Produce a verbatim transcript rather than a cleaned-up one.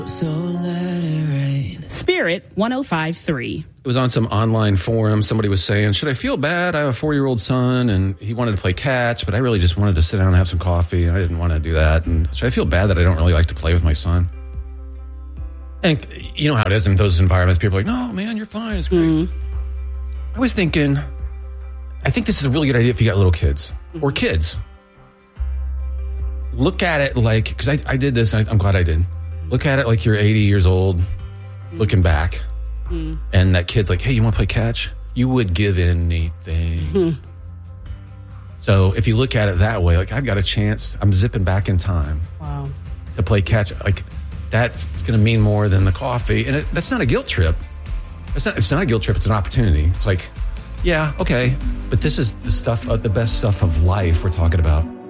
So let it rain. Spirit one oh five point three. It was on some online forum. Somebody was saying, should I feel bad? I have a four-year-old son, and he wanted to play catch, but I really just wanted to sit down and have some coffee, and I didn't want to do that. And should I feel bad that I don't really like to play with my son? And you know how it is in those environments. People are like, no, man, you're fine. It's great. Mm. I was thinking, I think this is a really good idea if you got little kids mm-hmm. or kids. Look at it like, because I, I did this, and I, I'm glad I did. Look at it like you're eighty years old, mm. looking back, mm. and that kid's like, hey, you want to play catch? You would give anything. Mm. So if you look at it that way, like, I've got a chance, I'm zipping back in time wow. to play catch. Like, that's going to mean more than the coffee. And it, that's not a guilt trip. It's not, it's not a guilt trip. It's an opportunity. It's like, yeah, okay, but this is the stuff, uh, the best stuff of life we're talking about.